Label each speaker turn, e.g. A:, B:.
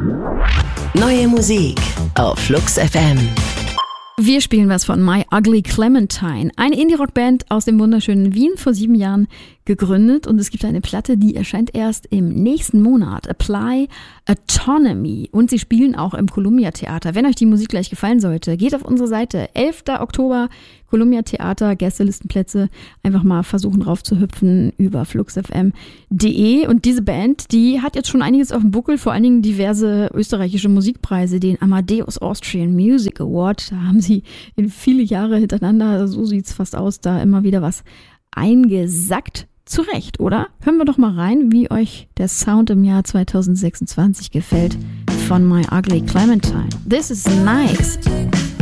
A: Neue Musik auf Flux FM.
B: Wir spielen was von My Ugly Clementine, eine Indie-Rock-Band aus dem wunderschönen Wien, vor 7 Jahren gegründet, und es gibt eine Platte, die erscheint erst im nächsten Monat, Apply Autonomy, und sie spielen auch im Columbia Theater. Wenn euch die Musik gleich gefallen sollte, geht auf unsere Seite, 11. Oktober, Columbia Theater, Gästelistenplätze, einfach mal versuchen raufzuhüpfen über fluxfm.de. Und diese Band, die hat jetzt schon einiges auf dem Buckel, vor allen Dingen diverse österreichische Musikpreise, den Amadeus Austrian Music Award, da haben sie in viele Jahre hintereinander, so sieht's fast aus, da immer wieder was eingesackt. Zu Recht, oder? Hören wir doch mal rein, wie euch der Sound im Jahr 2026 gefällt von My Ugly Clementine. This is nice.